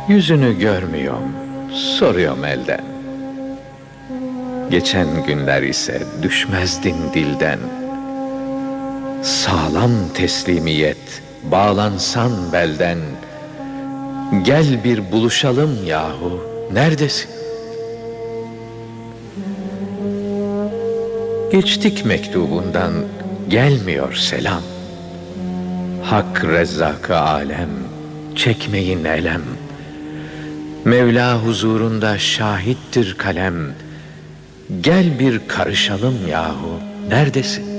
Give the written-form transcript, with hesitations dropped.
Yüzünü görmüyorum, soruyorum elden. Geçen günler ise düşmezdin dilden. Sağlam teslimiyet, bağlansan belden. Gel bir buluşalım yahu, neredesin? Geçtik mektubundan, gelmiyor selam. Hak Rezzak-ı alem, çekmeyin elem. Mevla huzurunda şahittir kalem. Gel bir karışalım yahu, neredesin?